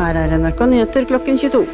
Her NRK Nyheter klokken 22.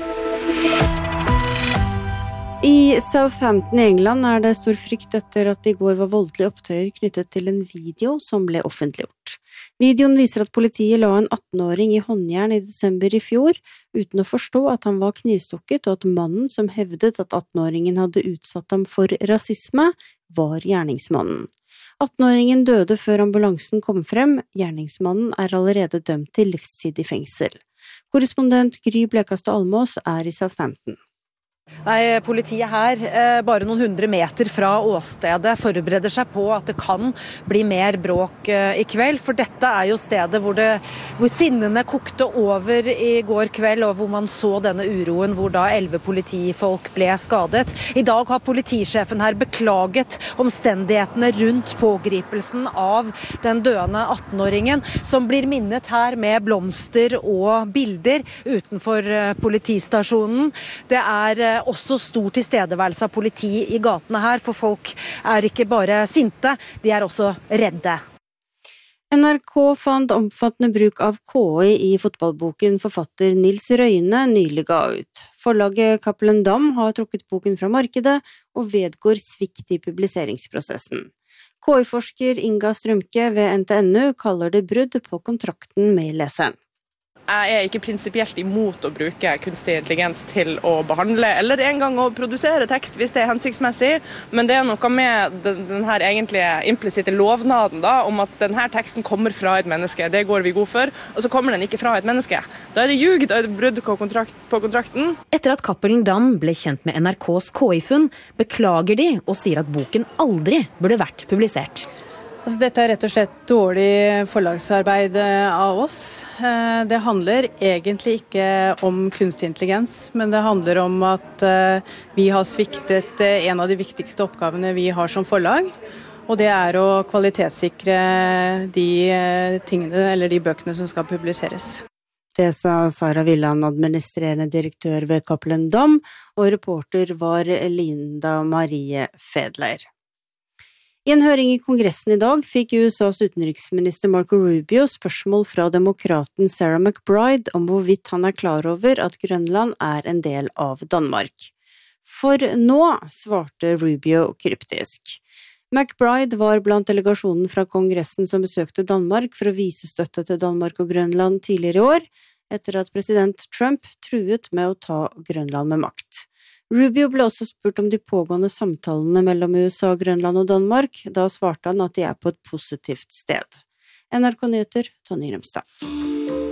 I Southampton i England det stor frykt etter at det I går var voldelige opptøyer knyttet til en video som ble offentliggjort. Videoen viser at politiet la en 18-åring I håndjern I desember I fjor, uten å forstå at han var knivstukket og at mannen som hevdet at 18-åringen hadde utsatt ham for rasisme, var gjerningsmannen. 18-åringen døde før ambulansen kom frem, gjerningsmannen allerede dømt til livstid I fengsel. Korrespondent Gry Blekastad Almås I Southampton. Nei, politiet her, bare noen 100 meter fra åstedet, forbereder seg på at det kan bli mer bråk I kveld, for dette jo stedet hvor sinnene kokte over I går kveld, og hvor man så denne uroen, hvor da 11 politifolk ble skadet. I dag har politisjefen her beklaget omstendighetene rundt pågripelsen av den døende 18-åringen, som blir minnet her med blomster og bilder utenfor politistasjonen. Det også stor tilstedeværelse av politi I gatene her, for folk ikke bare sinte, de også redde. NRK fant omfattende bruk av KI I fotballboken forfatter Nils Røyne nylig ga ut. Forlaget Cappelen Damm har trukket boken fra markedet og vedgår svikt I publiseringsprosessen. KI-forsker Inga Strømke ved NTNU kaller det brudd på kontrakten med leseren. Jeg ikke prinsipielt imot å bruke kunstig intelligens til å behandle, eller en gang å produsere tekst hvis det hensiktsmessig, men det noe med den her egentlige implisitte lovnaden da, om at denne teksten kommer fra et menneske, det går vi god for, og så kommer den ikke fra et menneske. Da det ljug, da det brudd på kontrakten. Etter at Cappelen Damm ble kjent med NRKs KI-funn, beklager de og sier at boken aldri burde vært publisert. Dette rett og slett dårlig forlagsarbeid av oss. Det handler egentlig ikke om kunstig intelligens, men det handler om at vi har sviktet en av de viktigste oppgavene vi har som forlag, og det å kvalitetssikre de tingene eller de bøkene som skal publiseres. Det sa Sara Villand, administrerende direktør ved Cappelen Damm, og reporter var Linda Marie Fedler. I en høring I Kongressen I dag fikk USAs utenriksminister Marco Rubio spørsmål fra demokraten Sarah McBride om hvorvidt han klar over at Grønland en del av Danmark. For nå, svarte Rubio kryptisk. McBride var blant delegasjonen fra Kongressen som besøkte Danmark for å vise støtte til Danmark og Grønland tidligere I år, etter at president Trump truet med å ta Grønland med makt. Rubio ble også spurt om de pågående samtalene mellom USA, Grønland og Danmark. Da svarte han at de på et positivt sted. NRK Nyheter, Tonje Remstad.